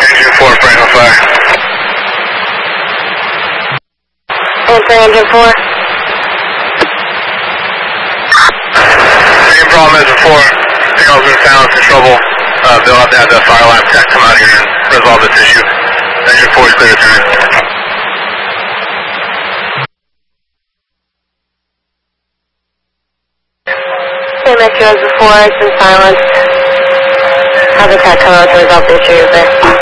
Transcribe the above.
Engine 4, bring on fire. Answer engine 4. Same problem as before. Signal's been found, it's in trouble. They'll have to have the fire alarm tech come out here and resolve this issue. Engine 4 is clear to turn. Same issue as before, it's been silenced. Have the tech come out to resolve the issue.